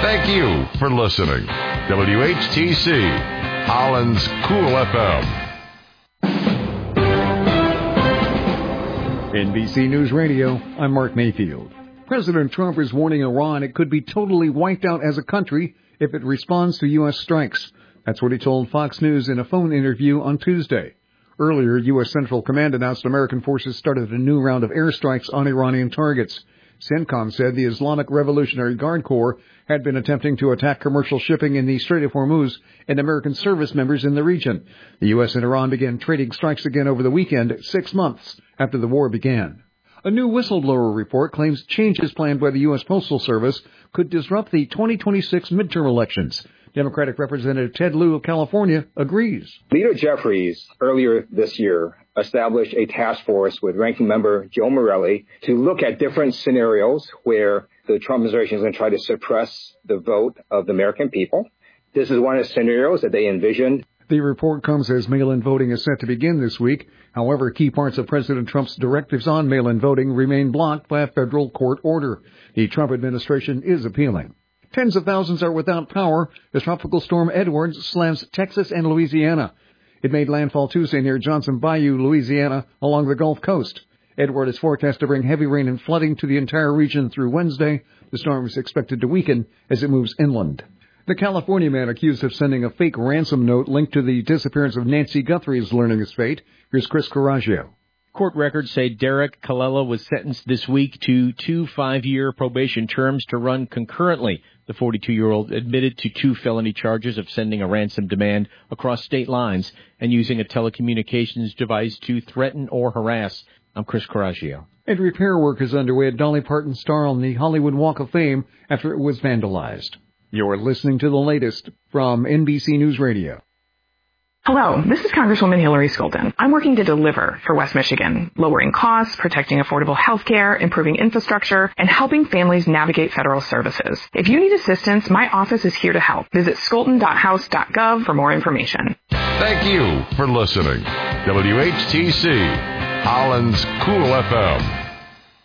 Thank you for listening. WHTC, Holland's Cool FM. NBC News Radio, I'm Mark Mayfield. President Trump is warning Iran it could be totally wiped out as a country if it responds to U.S. strikes. That's what he told Fox News in a phone interview on Tuesday. Earlier, U.S. Central Command announced American forces started a new round of airstrikes on Iranian targets. CENTCOM said the Islamic Revolutionary Guard Corps had been attempting to attack commercial shipping in the Strait of Hormuz and American service members in the region. The U.S. and Iran began trading strikes again over the weekend, 6 months after the war began. A new whistleblower report claims changes planned by the U.S. Postal Service could disrupt the 2026 midterm elections. Democratic Representative Ted Lieu of California agrees. Leader Jeffries earlier this year established a task force with ranking member Joe Morelli to look at different scenarios where the Trump administration is going to try to suppress the vote of the American people. This is one of the scenarios that they envisioned. The report comes as mail-in voting is set to begin this week. However, key parts of President Trump's directives on mail-in voting remain blocked by a federal court order. The Trump administration is appealing. Tens of thousands are without power as Tropical Storm Edward slams Texas and Louisiana. It made landfall Tuesday near Johnson Bayou, Louisiana, along the Gulf Coast. Edward is forecast to bring heavy rain and flooding to the entire region through Wednesday. The storm is expected to weaken as it moves inland. The California man accused of sending a fake ransom note linked to the disappearance of Nancy Guthrie is learning his fate. Here's Chris Coraggio. Court records say Derek Colella was sentenced this week to 2 5-year probation terms to run concurrently. The 42-year-old admitted to 2 felony charges of sending a ransom demand across state lines and using a telecommunications device to threaten or harass. I'm Chris Coraggio. And repair work is underway at Dolly Parton Star on the Hollywood Walk of Fame after it was vandalized. You're listening to the latest from NBC News Radio. Hello, this is Congresswoman Hillary Skolden. I'm working to deliver for West Michigan, lowering costs, protecting affordable health care, improving infrastructure, and helping families navigate federal services. If you need assistance, my office is here to help. Visit skolden.house.gov for more information. Thank you for listening. WHTC, Holland's Cool FM.